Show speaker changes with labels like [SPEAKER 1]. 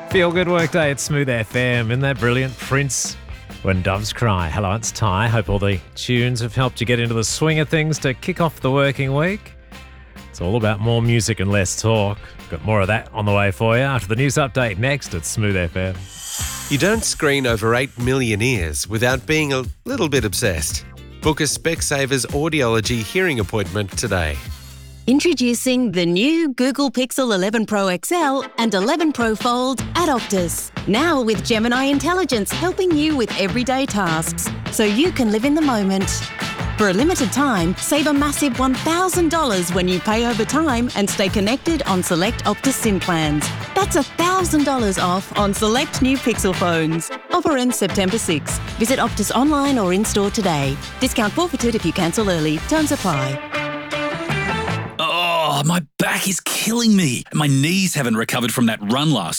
[SPEAKER 1] Feel good workday at Smooth FM. Isn't that brilliant? Prince, When Doves Cry. Hello, it's Ty. Hope all the tunes have helped you get into the swing of things to kick off the working week. It's all about more music and less talk. Got more of that on the way for you after the news update next at Smooth FM.
[SPEAKER 2] You don't screen over 8 million ears without being a little bit obsessed. Book a Specsavers audiology hearing appointment today.
[SPEAKER 3] Introducing the new Google Pixel 11 Pro XL and 11 Pro Fold at Optus. Now with Gemini Intelligence helping you with everyday tasks so you can live in the moment. For a limited time, save a massive $1,000 when you pay over time and stay connected on select Optus SIM plans. That's $1,000 off on select new Pixel phones. Offer ends September 6. Visit Optus online or in-store today. Discount forfeited if you cancel early. Terms apply.
[SPEAKER 4] Oh, my back is killing me. My knees haven't recovered from that run last